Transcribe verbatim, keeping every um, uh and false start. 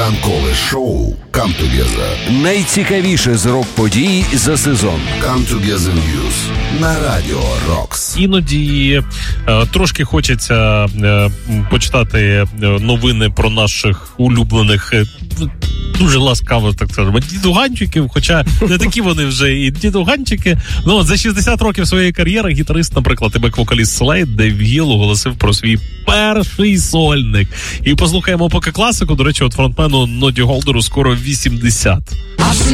Ранкове шоу Come Together. Найцікавіше з рок-подій за сезон. Come Together News на Радіо Рокс. Іноді е, трошки хочеться е, почитати е, новини про наших улюблених, е, дуже ласкаво, так скажемо, дідуганчиків, хоча не такі вони вже і дідуганчики. Ну, от за шістдесят років своєї кар'єри гітарист, наприклад, і бек-вокаліст Slade Дейв Гіл оголосив про свій перший сольник. І послухаємо поки класику. До речі, от фронтмену Ноді Голдеру скоро вісімдесят.